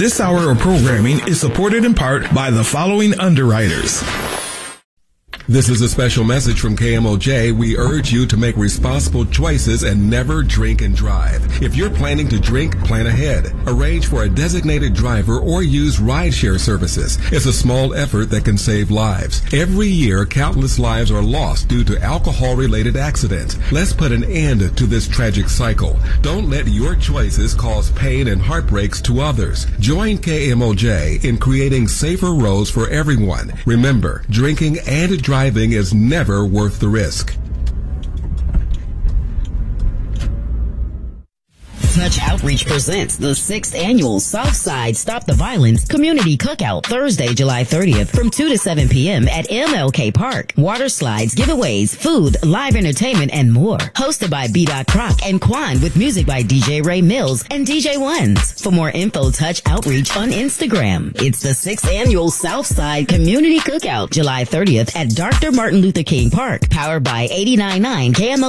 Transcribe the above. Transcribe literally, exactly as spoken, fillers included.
This hour of programming is supported in part by the following underwriters. This is a special message from K M O J. We urge you to make responsible choices and never drink and drive. If you're planning to drink, plan ahead. Arrange for a designated driver or use rideshare services. It's a small effort that can save lives. Every year, countless lives are lost due to alcohol-related accidents. Let's put an end to this tragic cycle. Don't let your choices cause pain and heartbreaks to others. Join K M O J in creating safer roads for everyone. Remember, drinking and driving is never worth the risk. Touch Outreach presents the sixth annual Southside Stop the Violence Community Cookout, Thursday, July thirtieth from two to seven p.m. at M L K Park. Water slides, giveaways, food, live entertainment, and more. Hosted by B. Croc and Quan with music by D J Ray Mills and D J Ones. For more info, Touch Outreach on Instagram. It's the sixth annual Southside Community Cookout, July thirtieth at Doctor Martin Luther King Park. Powered by eighty-nine point nine K M O